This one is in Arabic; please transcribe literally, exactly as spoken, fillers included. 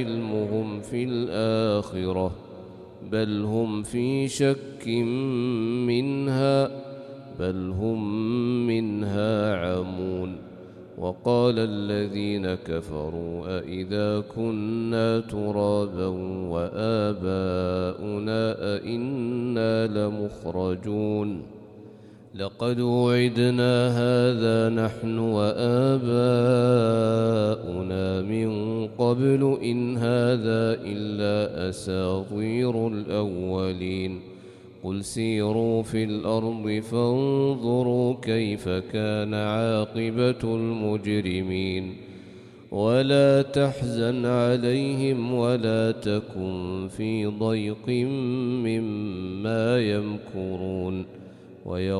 علمهم في الآخرة بل هم في شك منها بل هم منها عمون. وقال الذين كفروا أئذا كنا ترابا وآباؤنا أئنا لمخرجون لقد وعدنا هذا نحن وآباؤنا من قبل إن هذا إلا أساطير الأولين. قل سيروا في الأرض فانظروا كيف كان عاقبة المجرمين ولا تحزن عليهم ولا تكن في ضيق مما يمكرون.